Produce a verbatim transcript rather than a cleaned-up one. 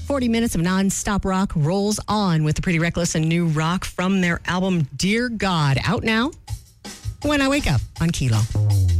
forty minutes of non-stop rock rolls on with the Pretty Reckless and new rock from their album Dear God, out now when I wake up on Kilo.